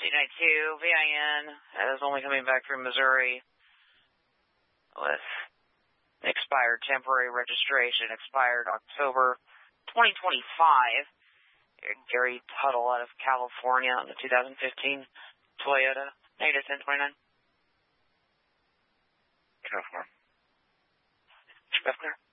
292 VIN is only coming back from Missouri with expired temporary registration, expired October 2025. Gary Tuttle out of California on the 2015 Toyota. Negative 1029. Clear.